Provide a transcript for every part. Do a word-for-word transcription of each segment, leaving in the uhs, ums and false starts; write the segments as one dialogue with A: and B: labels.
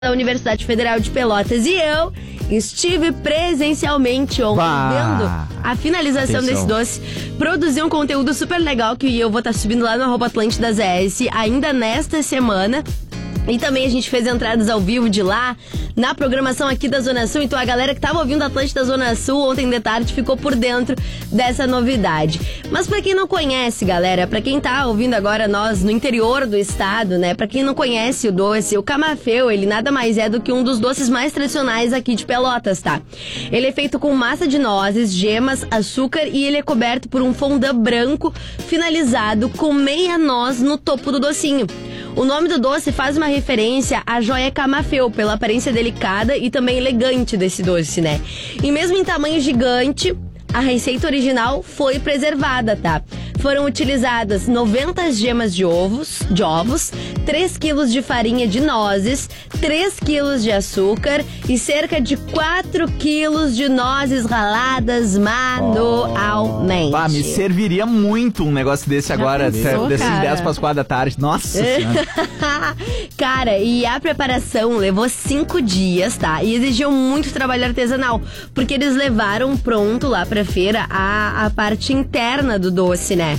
A: da Universidade Federal de Pelotas e eu estive presencialmente ontem
B: Bah.
A: vendo a finalização
B: Atenção.
A: desse doce. Produzi um conteúdo super legal que eu vou estar subindo lá no arroba Atlântida Z S ainda nesta semana. E também a gente fez entradas ao vivo de lá, na programação aqui da Zona Sul. Então a galera que tava ouvindo Atlântida Zona Sul ontem de tarde ficou por dentro dessa novidade. Mas pra quem não conhece, galera, pra quem tá ouvindo agora nós no interior do estado, né? Pra quem não conhece o doce, o camafeu, ele nada mais é do que um dos doces mais tradicionais aqui de Pelotas, tá? Ele é feito com massa de nozes, gemas, açúcar e ele é coberto por um fondant branco finalizado com meia noz no topo do docinho. O nome do doce faz uma referência à joia camafeu, pela aparência delicada e também elegante desse doce, né? E mesmo em tamanho gigante, a receita original foi preservada, tá? Foram utilizadas noventa gemas de ovos, de ovos, três quilos de farinha de nozes, três quilos de açúcar e cerca de quatro quilos de nozes raladas manualmente.
B: Ah, me serviria muito um negócio desse agora,
C: pensou,
B: desses
C: cara?
B: dez para as quatro da tarde. Nossa Senhora.
A: Cara, e a preparação levou cinco dias, tá? E exigiu muito trabalho artesanal, porque eles levaram pronto lá pra feira a, a parte interna do doce, né?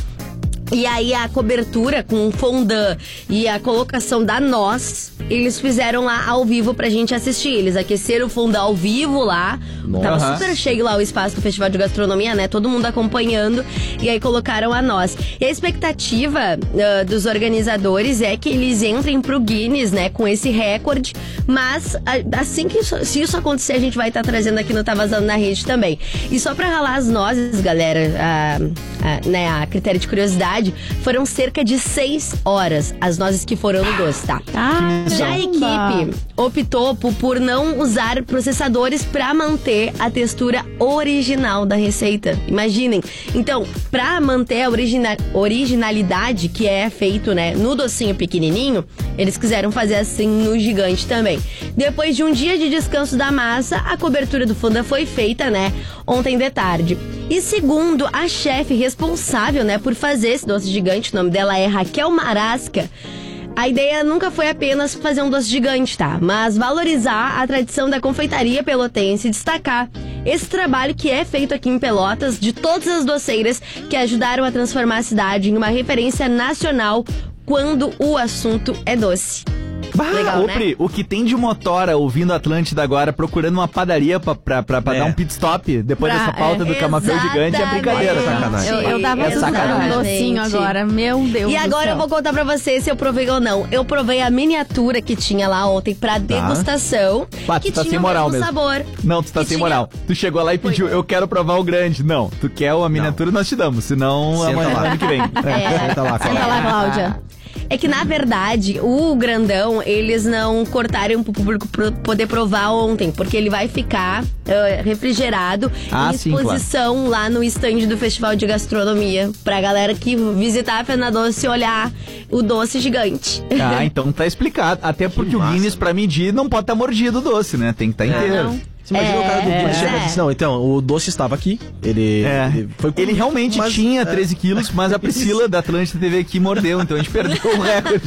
A: E aí a cobertura com fondant e a colocação da noz, eles fizeram lá ao vivo pra gente assistir. Eles aqueceram o fondant ao vivo lá.
B: Nossa.
A: Tava super cheio lá o espaço do Festival de Gastronomia, né? Todo mundo acompanhando. E aí colocaram a noz. E a expectativa uh, dos organizadores é que eles entrem pro Guinness, né? Com esse recorde. Mas a, assim que isso, se isso acontecer, a gente vai estar tá trazendo aqui no Tá Vazando na Rede também. E só pra ralar as nozes, galera, a, a, né, a critério de curiosidade, foram cerca de seis horas as nozes que foram no doce, tá?
C: Ah,
A: Já a equipe optou por, por não usar processadores pra manter a textura original da receita. Imaginem. Então, pra manter a origina- originalidade que é feito, né, no docinho pequenininho, eles quiseram fazer assim no gigante também. Depois de um dia de descanso da massa, a cobertura do fondant foi feita, né, ontem de tarde. E segundo a chefe responsável, né, por fazer esse doce gigante, o nome dela é Raquel Marasca, a ideia nunca foi apenas fazer um doce gigante, tá? Mas valorizar a tradição da confeitaria pelotense e destacar esse trabalho que é feito aqui em Pelotas de todas as doceiras que ajudaram a transformar a cidade em uma referência nacional quando o assunto é doce.
B: Bah,
A: Legal,
B: ô,
A: né?
B: Pri, o que tem de motora ouvindo Atlântida agora, procurando uma padaria pra, pra, pra, pra
C: É.
B: dar um pit stop depois
C: Pra-
B: dessa pauta
A: é.
B: do camafeu gigante, é brincadeira,
A: Exatamente.
B: sacanagem.
C: Eu, eu tava
B: É
C: precisando de um
B: sacanagem.
C: docinho
A: Gente.
C: agora, meu Deus
A: E
C: do
A: agora
C: céu.
A: eu vou contar pra vocês se eu provei ou não. Eu provei a miniatura que tinha lá ontem pra degustação.
B: Pá, tu
A: que
B: tá
A: tinha
B: sem
A: o
B: moral
A: mesmo
B: mesmo.
A: sabor.
B: Não, tu tá
A: Que
B: sem
A: tinha-
B: moral. Tu chegou lá e pediu, eu quero provar o grande. Não, tu quer a miniatura, nós te damos. Senão,
D: Senta
B: amanhã,
D: lá.
B: ano que vem.
A: É.
D: Senta lá,
C: Senta lá, Cláudia.
A: É que, na verdade, o grandão, eles não cortaram pro público pro- poder provar ontem, porque ele vai ficar ah, refrigerado
B: Ah,
A: em
B: sim,
A: exposição lá no stand do Festival de Gastronomia, pra galera que visitar a Fena Doce olhar o doce gigante.
B: Ah, então tá explicado. Até porque o
D: massa.
B: Guinness, pra medir, não pode estar mordido o doce, né? Tem que estar inteiro.
C: não.
D: Você imagina o cara do
A: É,
D: Guinness chega e
A: é.
D: diz, não, então, o doce estava aqui, ele,
B: É.
D: ele foi com-
B: Ele realmente
D: mas,
B: tinha
D: é,
B: treze quilos, mas a Priscila da Atlântida teve aqui e mordeu, então a gente perdeu o recorde.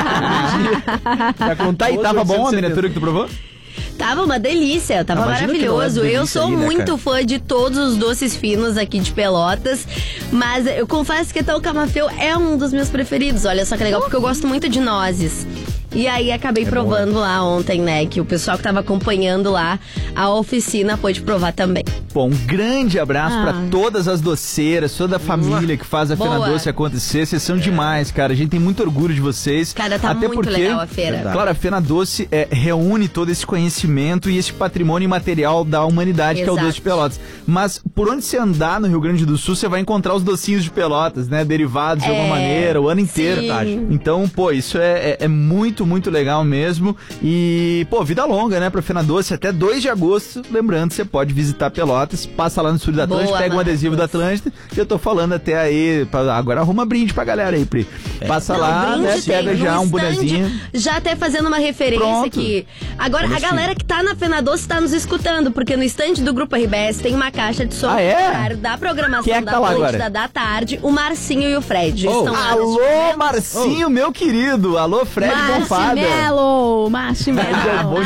D: tá com
B: Tá, e
D: todos
B: tava bom a
D: oitocentos e setenta.
B: miniatura que tu provou?
A: Tava uma delícia, tava
D: Ah, imagina que não é
A: maravilhoso.
D: delícia
A: Eu sou
D: aí, né,
A: muito
D: cara?
A: fã de todos os doces finos aqui de Pelotas, mas eu confesso que até o camafeu é um dos meus preferidos. Olha só que legal, porque eu gosto muito de nozes. E aí acabei provando lá ontem, né, que o pessoal que tava acompanhando lá a oficina pôde provar também.
B: Bom, um grande abraço
C: Ah.
B: pra todas as doceiras, toda a família que faz a Fena
A: Boa.
B: Doce acontecer. Vocês são demais, cara. A gente tem muito orgulho de vocês.
A: Cara, tá
B: Até
A: muito
B: porque,
A: legal a feira.
D: Verdade.
B: Claro, a Fena Doce é, reúne todo esse conhecimento e esse patrimônio imaterial da humanidade, que é o
A: Exato.
B: doce de Pelotas. Mas por onde você andar no Rio Grande do Sul, você vai encontrar os docinhos de Pelotas, né? Derivados de
A: É,
B: alguma maneira, o ano inteiro.
A: sim.
B: Então, pô, isso é, é, é muito, muito legal mesmo. E, pô, vida longa, né, pra Fena Doce. Até dois de agosto, lembrando, você pode visitar Pelotas. Pelotas, passa lá no estúdio da Atlântida,
A: Boa,
B: pega um adesivo da Atlântida, que eu tô falando até aí, pra, agora arruma brinde pra galera aí, Pri. Passa
A: Não,
B: lá,
A: brinde
B: né,
A: tem,
B: pega
A: no
B: já um
A: stand,
B: bonezinho.
A: Já até fazendo uma referência
B: Pronto.
A: aqui. Agora, a
D: Bonitinho.
A: galera que tá na Fena Doce tá nos escutando, porque no stand do Grupo R B S tem uma caixa de som
B: Ah, é?
A: da programação
B: Quem é que
A: da
B: tá lá
A: Atlântida
B: agora?
A: da tarde, o Marcinho e o Fred.
D: Oh.
A: Estão lá
B: Alô,
A: neste momento.
B: Marcinho, meu querido. Alô, Fred Bonfada.
C: Marshmello, Marshmello.
B: É bom